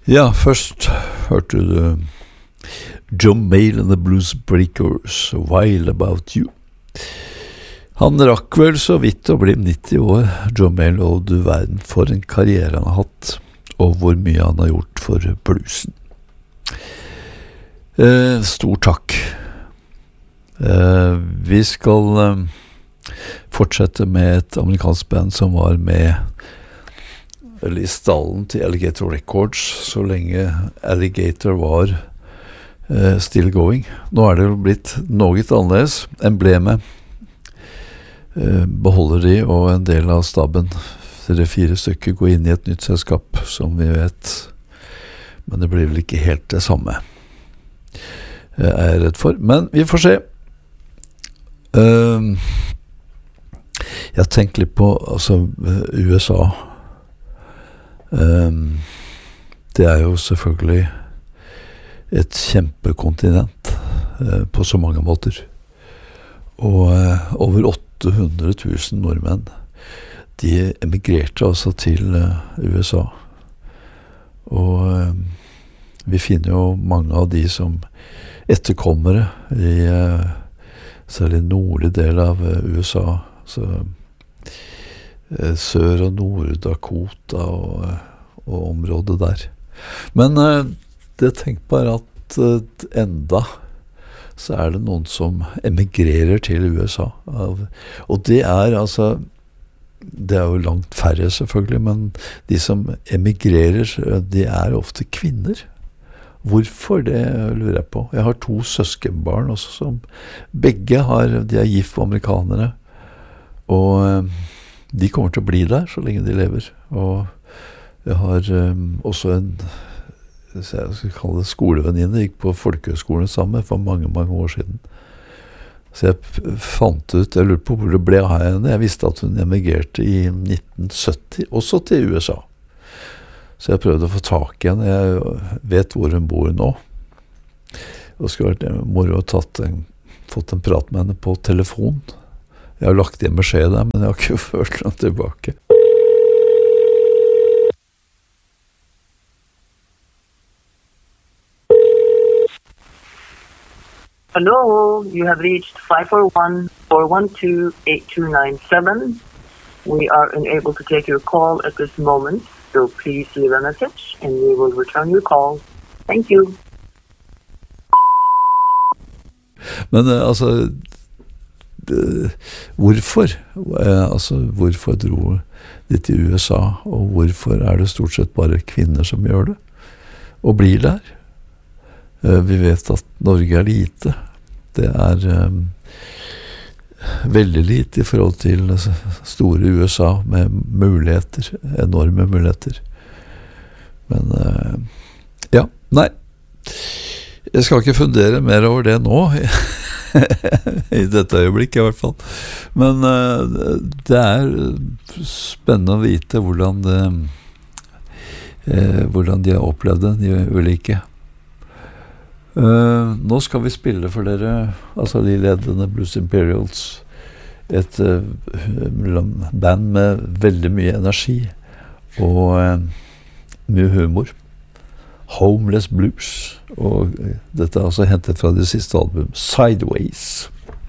Ja, først hørte du John Mayall and the Blues Breakers, Wild About You. Han rakk vel så vidt å bli 90 år, John Mayall, og du verden for en karriere han har hatt, og hvor mye han har gjort for bluesen. Stor takk. Vi skal fortsette med et amerikansk band som var med i stallen til Alligator Records så lenge Alligator var still going. Nå det jo blitt noe annerledes. Emblemet beholder de, og en del av staben, 3-4 stykker, går inn i et nytt selskap, som vi vet. Men det blir vel ikke helt det samme, jeg redd for. Men vi får se. Jeg tenker litt på USA. Det jo selvfølgelig et kjempekontinent på så mange måter, og over 800 000 nordmenn de emigrerte altså til USA, og vi finner jo mange av de som etterkommere i særlig nordlig del av USA, så Sør- og Nord-Dakota og området der. Men det tenk bare at enda så det noen som emigrerer til USA. Og det altså, det jo langt færre selvfølgelig, men de som emigrerer, de ofte kvinner. Hvorfor det lurer jeg på. Jeg har 2 søskenbarn også, som begge de gift med amerikanere, og de kommer til å bli der så lenge de lever. Og jeg har også en, jeg skal kalle det skolevenninne, gikk på folkehøyskolen sammen for mange, mange år siden. Så jeg fant ut, jeg lurte på hvor det ble av henne. Jeg visste at hun emigrerte i 1970, også til USA. Så jeg prøvde å få tak i henne. Jeg vet hvor hun bor nå. Og skulle vært moro å fått en prat med henne på telefon. Jeg har lagt igjen beskjed der, men jeg har ikke ført den tilbake. Hello, you have reached 541-412-8297. We are unable to take your call at this moment, so please leave a message and we will return your call. Thank you. Men hvorfor? Hvorfor dro de til USA, og hvorfor det stort sett bare kvinner som gjør det, og blir der? Vi vet at Norge lite. Det veldig lite i forhold til store USA, med muligheter, enorme muligheter. Men, ja, nei. Jeg skal ikke fundere mer over det nå, i dette øyeblikket i hvert fall. Men det spennende å vite hvordan de har opplevd det, de ulike. Nå skal vi spille for dere, altså de ledende Blues Imperials, et band med veldig mye energi og mye humor. Homeless Blues, og dette altså hentet fra det siste album, Sideways.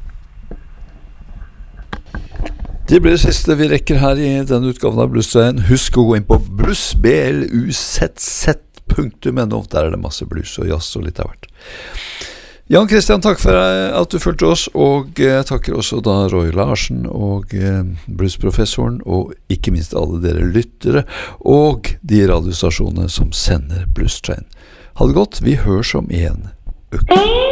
Det blir det siste vi rekker her i denne utgaven av Blues-treien. Husk å gå inn på blues.no, der det masse blues og jazz og litt av hvert. Jan Christian, takk for at du fulgte oss, og takker også da Roy Larsen og bluesprofessoren, og ikke minst alle dere lyttere, og de radiostasjonene som sender Blues-treien. Ha det godt, vi høres om en uke.